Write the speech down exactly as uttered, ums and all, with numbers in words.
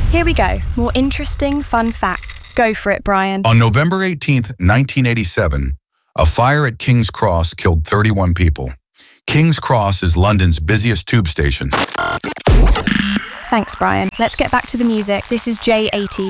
Here we go. More interesting, fun facts. Go for it, Brian. On November eighteenth, nineteen eighty-seven, a fire at King's Cross killed thirty-one people. King's Cross is London's busiest tube station. Thanks, Brian. Let's get back to the music. This is J eighty.